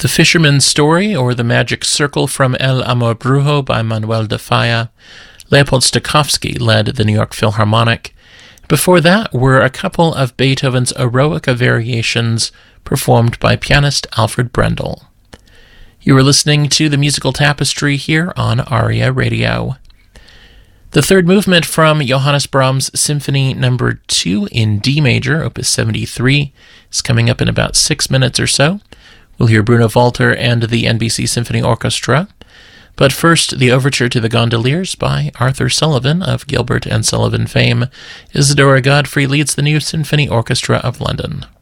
The Fisherman's Story, or The Magic Circle from El Amor Brujo by Manuel de Falla. Leopold Stokowski led the New York Philharmonic. Before that were a couple of Beethoven's Eroica variations performed by pianist Alfred Brendel. You are listening to the Musical Tapestry here on ARIA Radio. The third movement from Johannes Brahms' Symphony No. 2 in D major, Opus 73, is coming up in about 6 minutes or so. We'll hear Bruno Walter and the NBC Symphony Orchestra. But first, the overture to the Gondoliers by Arthur Sullivan of Gilbert and Sullivan fame. Isadora Godfrey leads the New Symphony Orchestra of London.